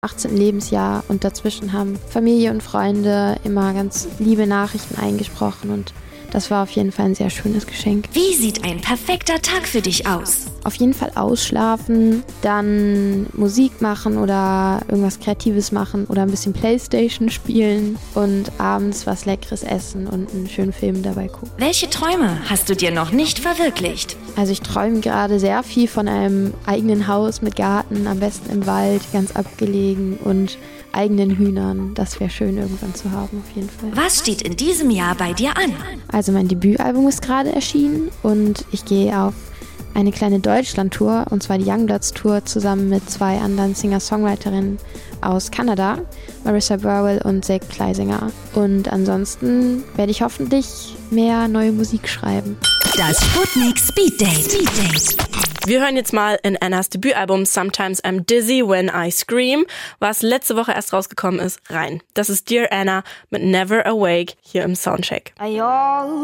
18. Lebensjahr und dazwischen haben Familie und Freunde immer ganz liebe Nachrichten eingesprochen und das war auf jeden Fall ein sehr schönes Geschenk. Wie sieht ein perfekter Tag für dich aus? Auf jeden Fall ausschlafen, dann Musik machen oder irgendwas Kreatives machen oder ein bisschen Playstation spielen und abends was Leckeres essen und einen schönen Film dabei gucken. Welche Träume hast du dir noch nicht verwirklicht? Also ich träume gerade sehr viel von einem eigenen Haus mit Garten, am besten im Wald, ganz abgelegen und eigenen Hühnern. Das wäre schön irgendwann zu haben, auf jeden Fall. Was steht in diesem Jahr bei dir an? Also mein Debütalbum ist gerade erschienen und ich gehe auf eine kleine Deutschland-Tour, und zwar die Youngbloods-Tour, zusammen mit 2 anderen Singer-Songwriterinnen aus Kanada, Marissa Burwell und Zack Kleisinger. Und ansonsten werde ich hoffentlich mehr neue Musik schreiben. Das Sputnik Speed Date. Wir hören jetzt mal in Annas Debütalbum Sometimes I'm Dizzy When I Scream, was letzte Woche erst rausgekommen ist, rein. Das ist Dear Anna mit Never Awake hier im Soundcheck.